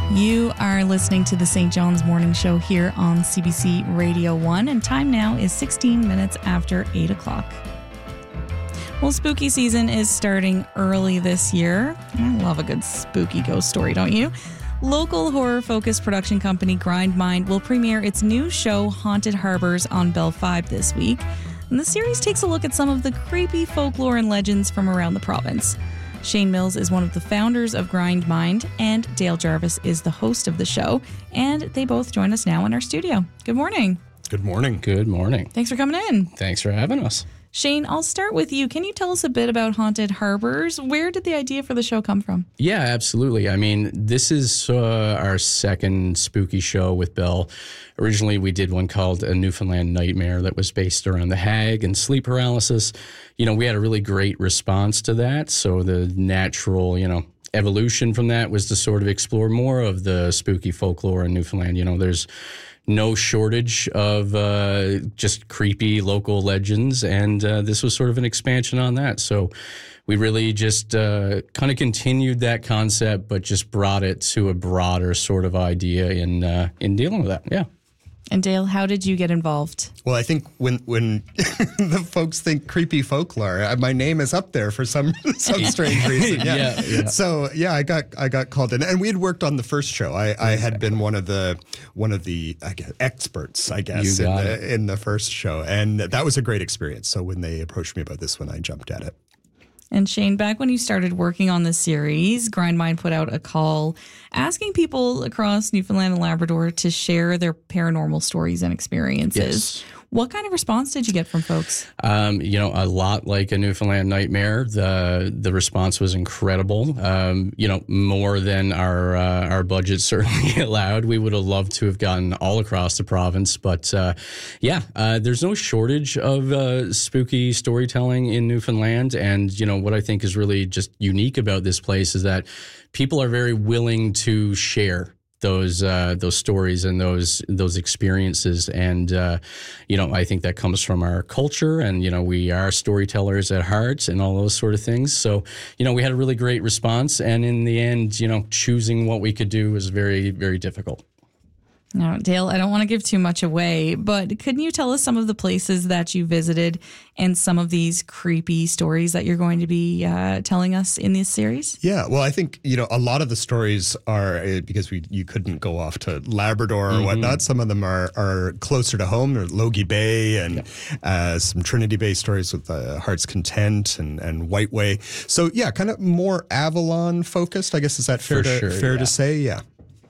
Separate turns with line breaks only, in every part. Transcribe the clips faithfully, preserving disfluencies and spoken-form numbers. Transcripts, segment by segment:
You are listening to the Saint John's Morning Show here on C B C Radio one, and time now is sixteen minutes after eight o'clock. Well, spooky season is starting early this year. I love a good spooky ghost story, don't you? Local horror-focused production company Grindmind will premiere its new show Haunted Harbors on Bell five this week. And the series takes a look at some of the creepy folklore and legends from around the province. Shane Mills is one of the founders of Grindmind, and Dale Jarvis is the host of the show. And they both join us now in our studio. Good morning.
Good morning.
Good morning.
Thanks for coming in.
Thanks for having us.
Shane, I'll start with you. Can you tell us a bit about Haunted Harbors? Where did the idea for the show come from?
Yeah, absolutely. I mean, this is uh, our second spooky show with Bell. Originally, we did one called A Newfoundland Nightmare that was based around the hag and sleep paralysis. You know, we had a really great response to that. So the natural, you know, evolution from that was to sort of explore more of the spooky folklore in Newfoundland. You know, there's no shortage of uh, just creepy local legends, and uh, this was sort of an expansion on that. So we really just uh, kind of continued that concept, but just brought it to a broader sort of idea in uh, in dealing with that. Yeah.
And Dale, how did you get involved?
Well, I think when when the folks think creepy folklore, uh, my name is up there for some some strange reason. Yeah.
yeah, yeah.
So yeah, I got I got called in, and we had worked on the first show. I, I had been one of the one of the I guess, experts, I guess,
You
in
got
the
it.
in the first show, and that was a great experience. So when they approached me about this one, I jumped at it.
And Shane, back when you started working on this series, Grindmind put out a call asking people across Newfoundland and Labrador to share their paranormal stories and experiences.
Yes.
What kind of response did you get from folks?
Um, you know, a lot like A Newfoundland Nightmare. The the response was incredible. Um, you know, more than our uh, our budget certainly allowed. We would have loved to have gotten all across the province, but uh, yeah, uh, there's no shortage of uh, spooky storytelling in Newfoundland. And you know, what I think is really just unique about this place is that people are very willing to share those uh, those stories and those those experiences, and uh, you know, I think that comes from our culture, and you know, we are storytellers at heart, and all those sort of things. So, you know, we had a really great response, and in the end, you know, choosing what we could do was very, very difficult.
Now, Dale, I don't want to give too much away, but couldn't you tell us some of the places that you visited and some of these creepy stories that you're going to be uh, telling us in this series?
Yeah, well, I think, you know, a lot of the stories are, uh, because we you couldn't go off to Labrador or mm-hmm. whatnot, some of them are, are closer to home, or Logie Bay and yeah. uh, some Trinity Bay stories with uh, Heart's Content and, and White Way. So, yeah, kind of more Avalon focused, I guess. Is that fair,
For
to,
sure,
fair
yeah.
to say? Yeah.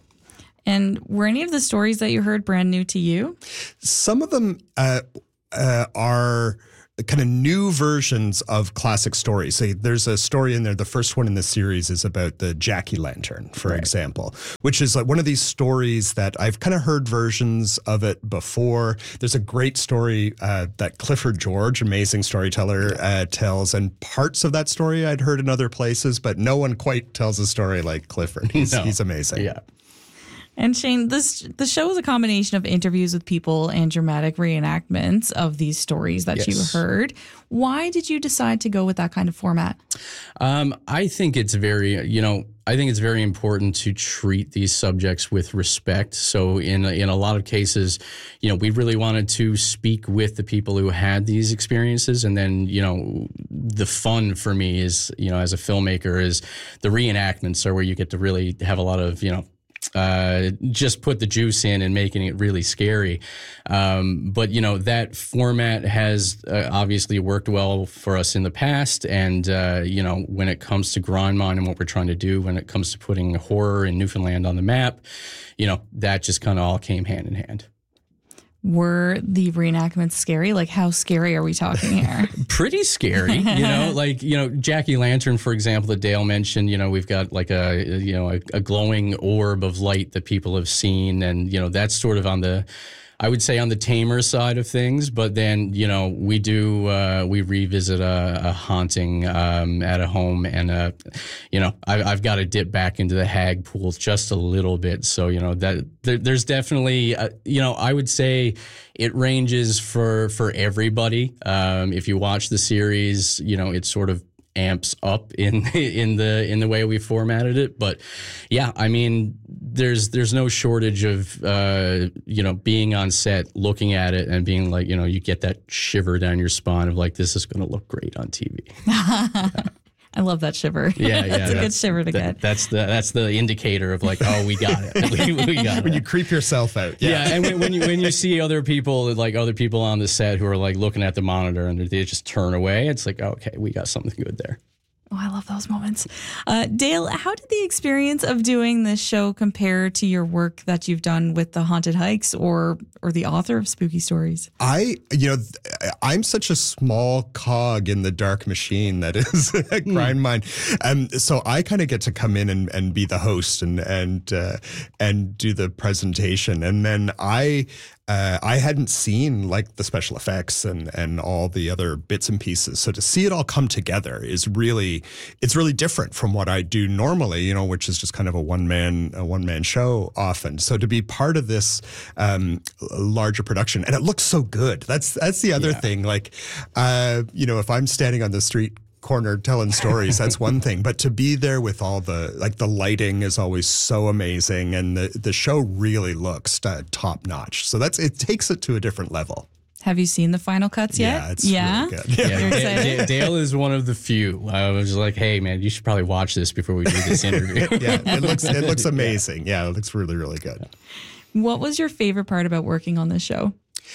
And were any of the stories that you heard brand new to you?
Some of them uh, uh, are kind of new versions of classic stories. So there's a story in there. The first one in the series is about the Jack-o'-lantern, for right. example, which is like one of these stories that I've kind of heard versions of it before. There's a great story uh, that Clifford George, amazing storyteller, uh, tells, and parts of that story I'd heard in other places, but no one quite tells a story like Clifford. He's,
no.
he's amazing.
Yeah.
And Shane, this the show is a combination of interviews with people and dramatic reenactments of these stories that
yes.
you heard. Why did you decide to go with that kind of format?
Um, I think it's very, you know, I think it's very important to treat these subjects with respect. So in in a lot of cases, you know, we really wanted to speak with the people who had these experiences. And then, you know, the fun for me is, you know, as a filmmaker, is the reenactments are where you get to really have a lot of, you know, uh, just put the juice in and making it really scary. Um, but, you know, that format has uh, obviously worked well for us in the past. And, uh, you know, when it comes to Grindmind and what we're trying to do, when it comes to putting horror in Newfoundland on the map, you know, that just kind of all came hand in hand.
Were the reenactments scary? Like, how scary are we talking here?
Pretty scary, you know, like, you know, Jack-o'-lantern, for example, that Dale mentioned, you know, we've got like a, you know, a, a glowing orb of light that people have seen. And, you know, that's sort of on the, I would say on the tamer side of things, but then, you know, we do, uh, we revisit a, a haunting um, at a home, and, uh, you know, I, I've got to dip back into the hag pool just a little bit. So, you know, that there, there's definitely, uh, you know, I would say it ranges for, for everybody. Um, if you watch the series, you know, it's sort of amps up in in the in the way we formatted it. But yeah, I mean, there's there's no shortage of uh, you know, being on set, looking at it, and being like, you know, you get that shiver down your spine of like, this is going to look great on T V. Yeah.
I love that shiver.
Yeah, yeah,
that's a good shiver to
that,
get.
That's the that's the indicator of like, oh, we got it. we, we got
when
it.
you creep yourself out.
Yeah,
Yeah,
and when, when you when you see other people, like other people on the set who are like looking at the monitor and they just turn away, it's like, okay, we got something good there.
Oh, I love those moments. Uh, Dale, how did the experience of doing this show compare to your work that you've done with the Haunted Hikes or or the author of Spooky Stories?
I, you know, I'm such a small cog in the dark machine that is Grindmind. Um, so I kind of get to come in and, and be the host and and uh, and do the presentation, and then I. Uh, I hadn't seen like the special effects and, and all the other bits and pieces. So to see it all come together is really, it's really different from what I do normally, you know, which is just kind of a one man, a one man show often. So to be part of this um, larger production, and it looks so good. That's, that's the other yeah. thing. Like, uh, you know, if I'm standing on the street corner telling stories, that's one thing, but to be there with all the, like the lighting is always so amazing, and the the show really looks uh, top notch, so that's, it takes it to a different level.
Have you seen the final cuts yet?
Yeah, it's
yeah?
really good. Yeah.
Yeah, D- D- Dale is one of the few. I was like, hey man, you should probably watch this before we do this interview.
Yeah, it looks it looks amazing. Yeah, it looks really, really good.
What was your favorite part about working on this show?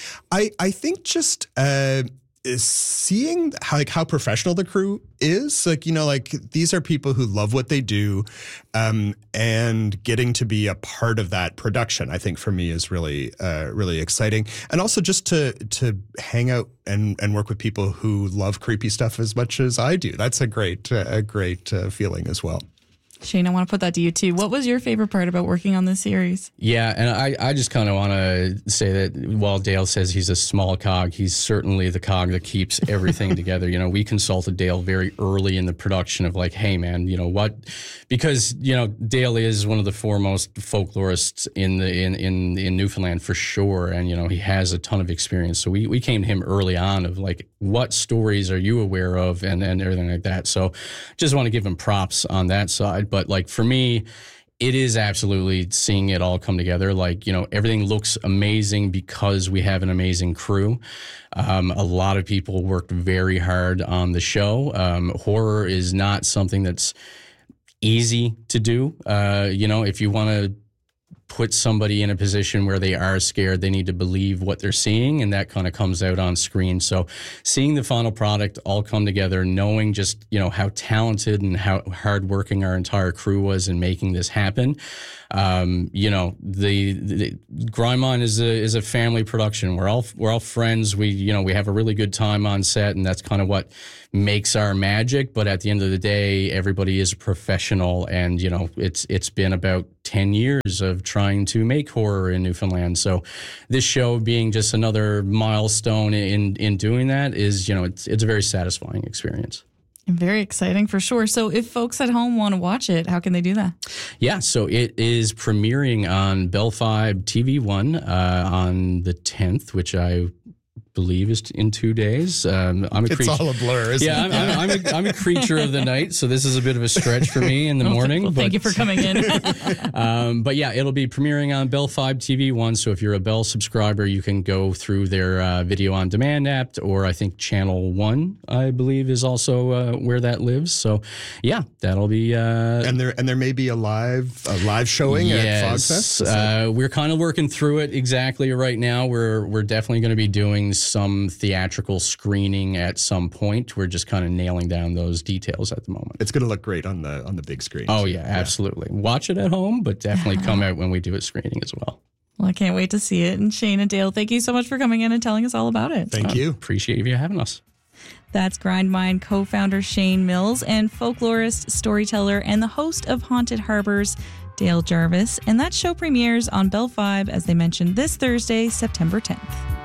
I I think just uh is seeing how, like how professional the crew is. Like, you know, like these are people who love what they do, um, and getting to be a part of that production, I think for me is really, uh, really exciting. And also just to, to hang out and, and work with people who love creepy stuff as much as I do. That's a great, uh, a great uh, feeling as well.
Shane, I want to put that to you too. What was your favorite part about working on this series?
Yeah, and I, I just kind of want to say that while Dale says he's a small cog, he's certainly the cog that keeps everything together. You know, we consulted Dale very early in the production of like, hey man, you know what? Because, you know, Dale is one of the foremost folklorists in the in, in, in Newfoundland for sure. And, you know, he has a ton of experience. So we, we came to him early on of like, what stories are you aware of and, and everything like that. So just want to give him props on that side. But like for me, it is absolutely seeing it all come together. Like, you know, everything looks amazing because we have an amazing crew. Um, a lot of people worked very hard on the show. Um, horror is not something that's easy to do. Uh, you know, if you want to put somebody in a position where they are scared, they need to believe what they're seeing, and that kind of comes out on screen. So seeing the final product all come together, knowing just, you know, how talented and how hardworking our entire crew was in making this happen. Um, you know, the, the Grindmind is a is a family production. We're all we're all friends. We you know we have a really good time on set, and that's kind of what makes our magic. But at the end of the day, everybody is a professional, and you know it's it's been about ten years of trying to make horror in Newfoundland. So this show being just another milestone in in doing that is, you know, it's it's a very satisfying experience.
Very exciting for sure. So if folks at home want to watch it, how can they do that?
Yeah, so it is premiering on Bell five T V one uh, on the tenth, which I believe is in two days. Um, I'm a
it's
creature.
all a blur, isn't
yeah,
it?
I'm, I'm, I'm, a, I'm a creature of the night, so this is a bit of a stretch for me in the
well,
morning.
Well,
but,
thank you for coming in.
um, but yeah, it'll be premiering on Bell five T V one, so if you're a Bell subscriber, you can go through their uh, video on demand app, or I think Channel one, I believe, is also uh, where that lives. So yeah, that'll be... Uh,
and there and there may be a live a live showing
yes,
at FogFest?
Uh, we're kind of working through it exactly right now. We're, we're definitely going to be doing some theatrical screening at some point. We're just kind of nailing down those details at the moment.
It's going to look great on the on the big screen.
Oh yeah, absolutely. Yeah. Watch it at home, but definitely come out when we do it screening as well.
Well, I can't wait to see it. And Shane and Dale, thank you so much for coming in and telling us all about it.
Thank
uh,
you.
Appreciate you having us.
That's Grindmind co-founder Shane Mills and folklorist, storyteller, and the host of Haunted Harbors, Dale Jarvis. And that show premieres on Bell five, as they mentioned, this Thursday, September tenth.